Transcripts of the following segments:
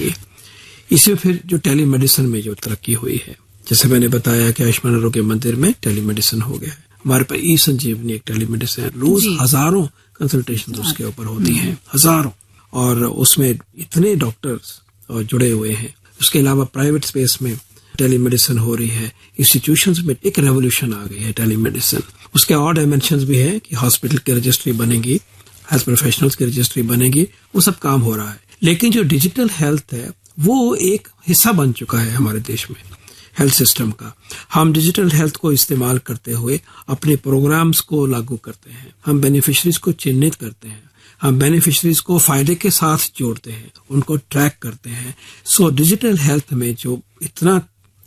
चाहिए। इसमें फिर जो टेलीमेडिसिन में जो तरक्की हुई है, जैसे मैंने बताया कि आयुष्मान आरोग्य मंदिर में टेलीमेडिसिन हो गया है, हमारे पास ई संजीवनी एक टेलीमेडिसिन है, रोज हजारों कंसल्टेशन उसके ऊपर होती हैं, हजारों, और उसमें इतने डॉक्टर्स जुड़े हुए हैं। उसके अलावा प्राइवेट स्पेस में टेलीमेडिसिन हो रही है, इंस्टीट्यूशंस में एक रेवोल्यूशन आ गई है टेलीमेडिसिन। उसके और डायमेंशंस भी है कि हॉस्पिटल की रजिस्ट्री बनेगी, हेल्थ प्रोफेशनल्स की रजिस्ट्री बनेगी, वो सब काम हो रहा है। लेकिन जो डिजिटल हेल्थ है वो एक हिस्सा बन चुका है हमारे देश में हेल्थ सिस्टम का। हम डिजिटल हेल्थ को इस्तेमाल करते हुए अपने प्रोग्राम्स को लागू करते हैं, हम बेनिफिशरीज को चिन्हित करते हैं, हम बेनिफिशरीज को फायदे के साथ जोड़ते हैं, उनको ट्रैक करते हैं। सो डिजिटल हेल्थ में जो इतना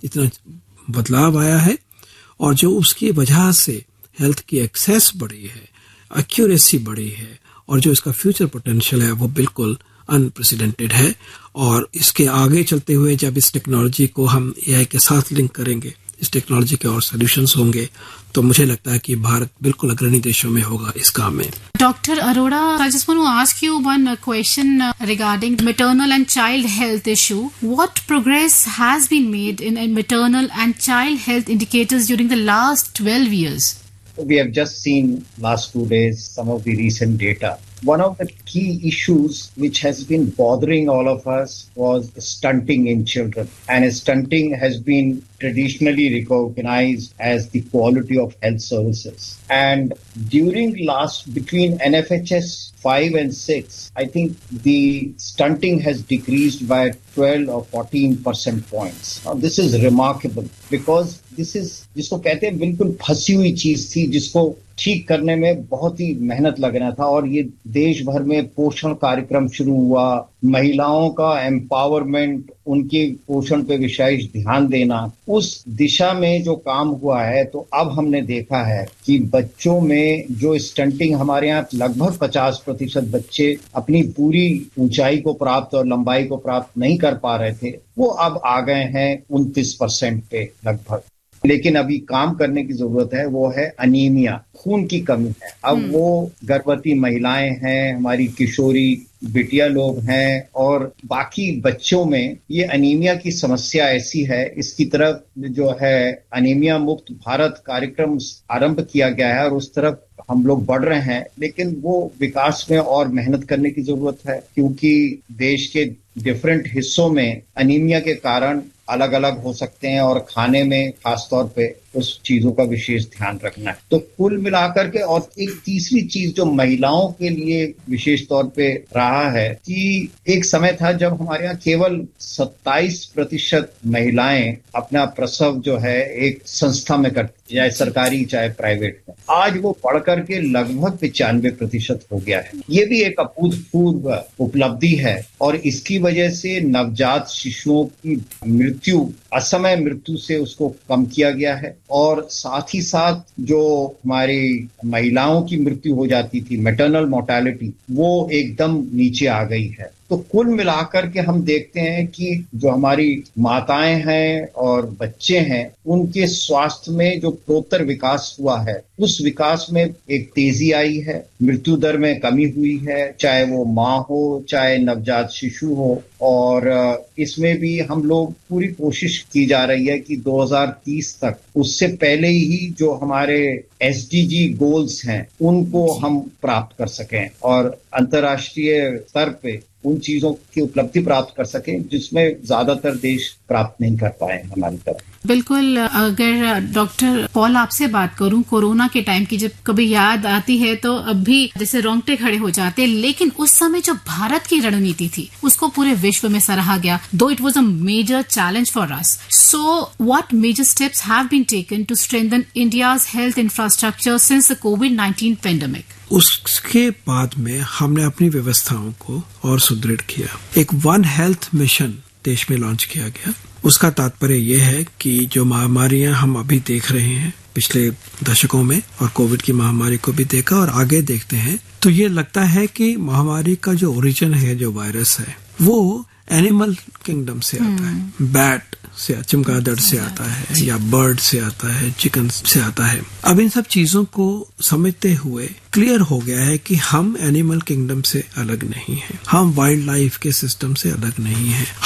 बदलाव आया है और जो उसकी वजह से हेल्थ की एक्सेस बढ़ी है, एक्यूरेसी बढ़ी है, और जो इसका फ्यूचर पोटेंशियल है वो बिल्कुल अनप्रेसिडेंटेड है। और इसके आगे चलते हुए जब इस टेक्नोलॉजी को हम एआई के साथ लिंक करेंगे, इस टेक्नोलॉजी के और सॉल्यूशंस होंगे, तो मुझे लगता है कि भारत बिल्कुल अग्रणी देशों में होगा इस काम में। Dr. Arora, I just want to ask you one question regarding maternal and child health issue. What progress has been made in maternal and child health indicators during the last 12 years? We have just seen last 2 days some of the recent data. One of the key issues which has been bothering all of us was stunting in children. And stunting has been traditionally recognized as the quality of health services. And during between NFHS 5 and 6, I think the stunting has decreased by 12 or 14% points. Now, this is remarkable because this is जिसको कहते हैं बिल्कुल फंसी हुई चीज थी, जिसको ठीक करने में बहुत ही मेहनत लगना था। और ये देश भर में पोषण कार्यक्रम शुरू हुआ, महिलाओं का एम्पावरमेंट, उनके पोषण पे विशेष ध्यान देना, उस दिशा में जो काम हुआ है। तो अब हमने देखा है कि बच्चों में जो स्टंटिंग, हमारे यहाँ लगभग 50% बच्चे अपनी पूरी ऊंचाई को प्राप्त और लंबाई को प्राप्त नहीं कर पा रहे थे, वो अब आ गए हैं 29% पे लगभग। लेकिन अभी काम करने की जरूरत है, वो है अनीमिया, खून की कमी है। अब वो गर्भवती महिलाएं हैं, हमारी किशोरी बिटिया लोग हैं, और बाकी बच्चों में ये अनीमिया की समस्या ऐसी है। इसकी तरफ जो है अनीमिया मुक्त भारत कार्यक्रम आरंभ किया गया है और उस तरफ हम लोग बढ़ रहे हैं। लेकिन वो विकास में और मेहनत करने की जरूरत है, क्योंकि देश के डिफरेंट हिस्सों में अनीमिया के कारण अलग अलग हो सकते हैं और खाने में खासतौर पे उस चीजों का विशेष ध्यान रखना है। तो कुल मिलाकर के, और एक तीसरी चीज जो महिलाओं के लिए विशेष तौर पे रहा है कि एक समय था जब हमारे यहाँ केवल 27% महिलाएं अपना प्रसव जो है एक संस्था में करती, चाहे सरकारी चाहे प्राइवेट में। आज वो बढ़ करके लगभग 95% हो गया है। ये भी एक अभूतपूर्व उपलब्धि है और इसकी वजह से नवजात शिशुओं की मृत्यु, असमय मृत्यु से उसको कम किया गया है। और साथ ही साथ जो हमारी महिलाओं की मृत्यु हो जाती थी, मैटरनल मोर्टेलिटी, वो एकदम नीचे आ गई है। तो कुल मिलाकर के हम देखते हैं कि जो हमारी माताएं हैं और बच्चे हैं, उनके स्वास्थ्य में जो उत्तरोत्तर विकास हुआ है, उस विकास में एक तेजी आई है, मृत्यु दर में कमी हुई है, चाहे वो माँ हो चाहे नवजात शिशु हो। और इसमें भी हम लोग पूरी कोशिश की जा रही है कि 2030 तक, उससे पहले ही जो हमारे SDG गोल्स हैं उनको हम प्राप्त कर सकें और अंतर्राष्ट्रीय स्तर पे उन चीजों की उपलब्धि प्राप्त कर सकें जिसमें ज्यादातर देश प्राप्त नहीं कर पाए हमारी तरफ। बिल्कुल। अगर डॉक्टर पॉल आपसे बात करूं, कोरोना के टाइम की जब कभी याद आती है तो अब भी जैसे रोंगटे खड़े हो जाते हैं, लेकिन उस समय जो भारत की रणनीति थी उसको पूरे विश्व में सराहा गया, दो it was a major challenge for us. So what major steps have been taken to strengthen India's health infrastructure since the covid pandemic? उसके बाद में हमने अपनी व्यवस्थाओं को और सुदृढ़ किया। एक वन हेल्थ मिशन देश में लॉन्च किया गया। उसका तात्पर्य यह है कि जो महामारियां हम अभी देख रहे हैं पिछले दशकों में, और कोविड की महामारी को भी देखा और आगे देखते हैं, तो ये लगता है कि महामारी का जो ओरिजिन है, जो वायरस है, वो एनिमल किंगडम से आता है। बैट से, चमगादड़ से आता है, या बर्ड से आता है, चिकन से आता है। अब इन सब चीजों को समझते हुए क्लियर हो गया है कि हम एनिमल किंगडम से अलग नहीं हैं, हम वाइल्ड लाइफ के सिस्टम से अलग नहीं हैं।